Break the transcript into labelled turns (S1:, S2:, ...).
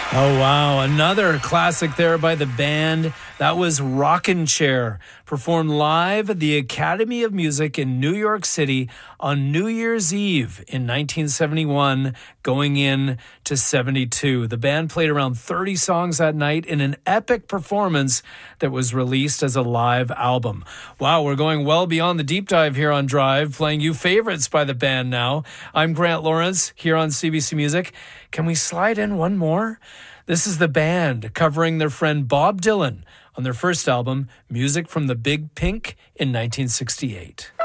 S1: Oh, wow. Another classic there by the band. That was Rockin' Chair, performed live at the Academy of Music in New York City on New Year's Eve in 1971, going in to 72. The band played around 30 songs that night in an epic performance that was released as a live album. Wow, we're going well beyond the deep dive here on Drive, playing you favorites by the band now. I'm Grant Lawrence here on CBC Music. Can we slide in one more? This is the band covering their friend Bob Dylan on their first album, Music from the Big Pink, in 1968.